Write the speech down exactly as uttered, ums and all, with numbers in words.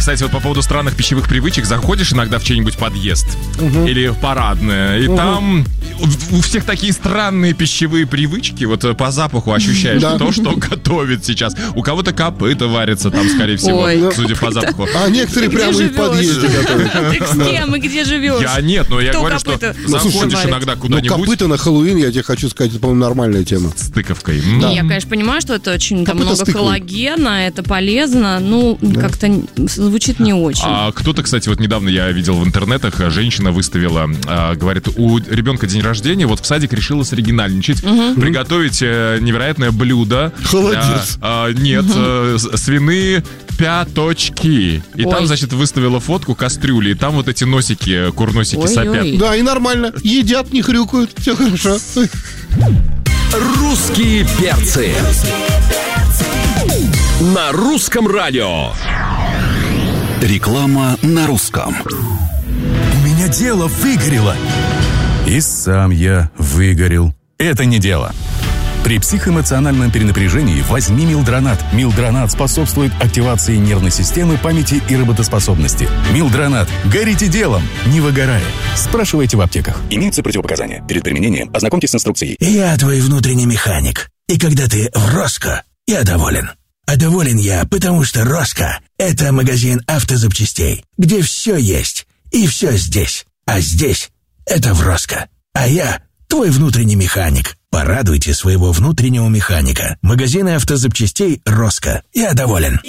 кстати, вот по поводу странных пищевых привычек, заходишь иногда в чей-нибудь подъезд Угу. или в парадное, и Угу. там у всех такие странные пищевые привычки. Вот по запаху ощущаешь Да. то, что готовят сейчас. У кого-то копыта варится там, скорее всего, Ой, судя по запаху. А некоторые Где прямо и в живешь? подъезде готовят. Ты с кем и где живешь? Я нет, но я Кто говорю, что копыта? заходишь Варит? иногда Ну, куда-нибудь копыта на Хэллоуин, я тебе хочу сказать, это, по-моему, нормальная тема. с тыковкой. М. Не, я, конечно, понимаю, что это очень там Копыта много с тыквой. коллагена, это полезно, ну, как-то н- звучит не очень. А кто-то, кстати, вот недавно я видел в интернетах, женщина выставила, а, говорит, у ребенка день рождения, вот в садик решила соригинальничать, приготовить э, невероятное блюдо. Холодец. А, а, нет, э, с- свиные пяточки. И Ой. там, значит, выставила фотку кастрюли, и там вот эти носики, курносики Ой-ой. сопят. Да, и нормально. Едят, не хрюкают, все хорошо. Русские перцы. На русском радио. Реклама на русском. У меня дело выгорело. И сам я выгорел. Это не дело. При психоэмоциональном перенапряжении возьми Милдронат. Милдронат способствует активации нервной системы, памяти и работоспособности. Милдронат. Горите делом, не выгорая. Спрашивайте в аптеках. Имеются противопоказания. Перед применением ознакомьтесь с инструкцией. Я твой внутренний механик. И когда ты в Роско, я доволен. А доволен я, потому что Роско – это магазин автозапчастей, где все есть и все здесь. А здесь – это в Роско. А я твой внутренний механик. Порадуйте своего внутреннего механика. Магазины автозапчастей Роско. Я доволен.